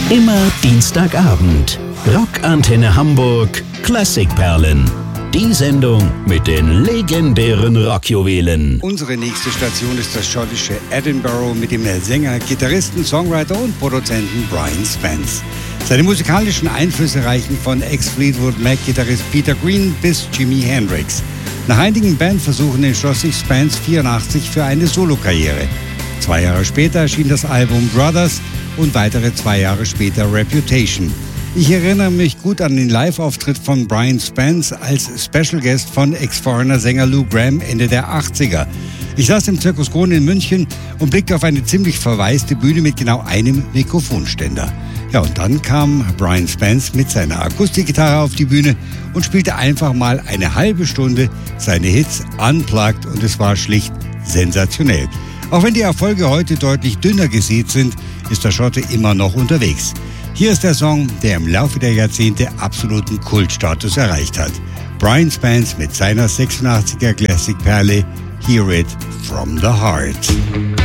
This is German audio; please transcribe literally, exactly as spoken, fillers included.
Immer Dienstagabend. Rockantenne Hamburg Klassikperlen. Die Sendung mit den legendären Rockjuwelen. Unsere nächste Station ist das schottische Edinburgh mit dem Sänger, Gitarristen, Songwriter und Produzenten Brian Spence. Seine musikalischen Einflüsse reichen von Ex-Fleetwood Mac-Gitarrist Peter Green bis Jimi Hendrix. Nach einigen Bandversuchen entschloss sich Spence vierundachtzig für eine Solokarriere. Zwei Jahre später erschien das Album Brothers und weitere zwei Jahre später Reputation. Ich erinnere mich gut an den Live-Auftritt von Brian Spence als Special Guest von Ex-Foreigner-Sänger Lou Gramm Ende der achtziger. Ich saß im Zirkus Krone in München und blickte auf eine ziemlich verwaiste Bühne mit genau einem Mikrofonständer. Ja, und dann kam Brian Spence mit seiner Akustikgitarre auf die Bühne und spielte einfach mal eine halbe Stunde seine Hits unplugged und es war schlicht sensationell. Auch wenn die Erfolge heute deutlich dünner gesät sind, ist der Schotte immer noch unterwegs. Hier ist der Song, der im Laufe der Jahrzehnte absoluten Kultstatus erreicht hat. Brian Spence mit seiner sechsundachtziger Classic-Perle Hear It From The Heart.